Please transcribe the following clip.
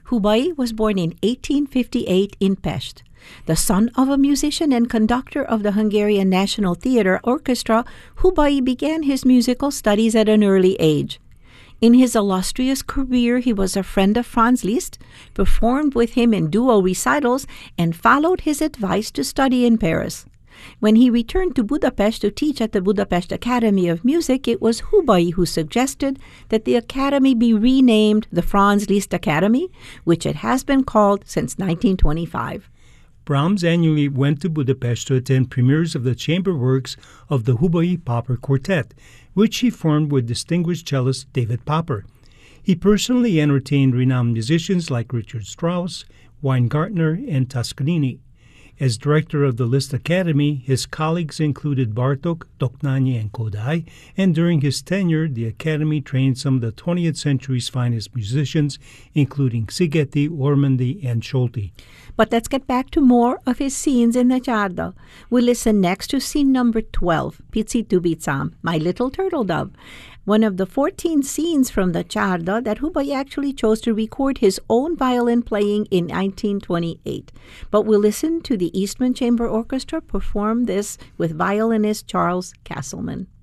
Hubai was born in 1858 in Pest. The son of a musician and conductor of the Hungarian National Theatre Orchestra, Hubai began his musical studies at an early age. In his illustrious career, he was a friend of Franz Liszt, performed with him in duo recitals, and followed his advice to study in Paris. When he returned to Budapest to teach at the Budapest Academy of Music, it was Hubai who suggested that the academy be renamed the Franz Liszt Academy, which it has been called since 1925. Brahms annually went to Budapest to attend premieres of the chamber works of the Hubai Popper Quartet, which he formed with distinguished cellist David Popper. He personally entertained renowned musicians like Richard Strauss, Weingartner, and Toscanini. As director of the Liszt Academy, his colleagues included Bartók, Dohnányi, and Kodály, and during his tenure, the Academy trained some of the 20th century's finest musicians, including Szigeti, Ormandy, and Solti. But let's get back to more of his scenes in the Csárda. We'll listen next to scene number 12, Pici Tubicám, My Little Turtle Dove, one of the 14 scenes from the Csárda that Hubai actually chose to record his own violin playing in 1928. But we'll listen to the Eastman Chamber Orchestra perform this with violinist Charles Castleman.